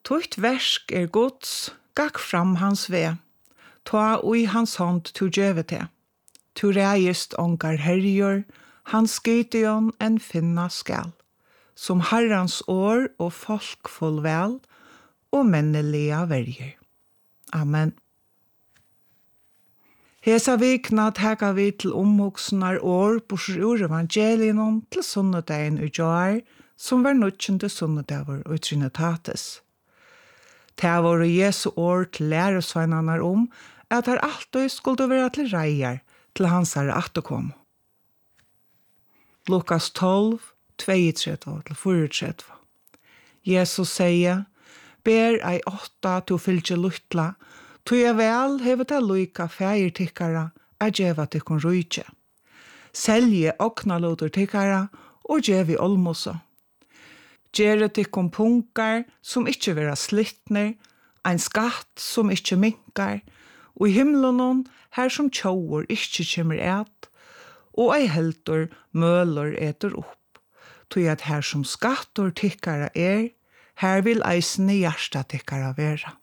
Tutt versk Guds, gakk fram hans ve, ta ui hans hånd tu djøve te. Tu reist ongar herjor, hans gideon en finna skal, som Herrans år og folk full vel, og mennelige verger. Amen. Hesa vikna teka vi til omhoksenar år borsur ur evangelien til sunnedagen i jar, som var nødkjente sunnedager og Trinitatis. Det var Jesu år til læresveinarnar at her alltid skulle være til reier til hans herre atterkom. Lukas 12, 32-34. Jesus sier, ber ei 8 til fylgje luttla, tog jeg vel hevet til luika feirtikkara er djeva tikkun rujtje. Selje oknaloder tikkara og djevi olmosa. Gjere tikkun punkar som ikkje vera slittner, ein skatt som ikkje minkar, og i himlenon her som tjauer ikkje kjemmer et, og ei heldur møller eter opp. Tog at her som skattor tikkara her vil eisne hjärsta tikkara vera.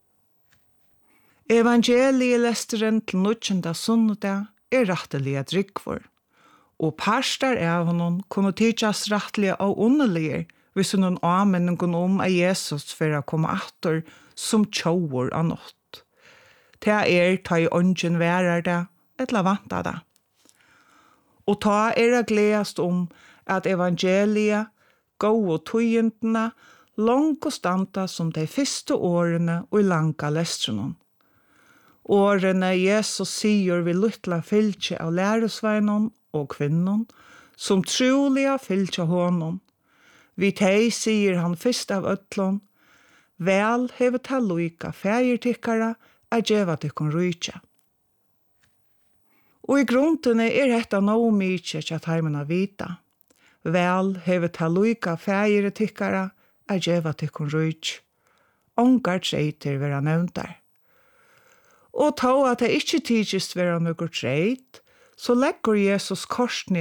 Evangelielesteren til nødkjenta sunnedag rettelig drikkvor, og parstar av honom kunne tidjas rettelig og underlige hvis noen anmenningen at Jesus for å komme atter som tjauer av nått. Det ta i ånden værer det, eller vanta det. Og ta gledast at evangeliet, gå og tøyentene, langt og standa som de første årene og i langa lestrene. Årene Jesus sier vi luttla fylkje av læresveinon og kvinnon, som trolig fylkje honom. Vi teg sier han fyrst av øtlån, vel hevet halluika feirtikkara djeva tikkun rujtja. Og i gruntene hetta no mykje at heimena vita. Vel hevet halluika feirtikkara djeva tikkun rujtja. Ongar treiter vera nevntar. Og ta at det ikkje tidgist vera nokkur treit, så legger Jesus korsne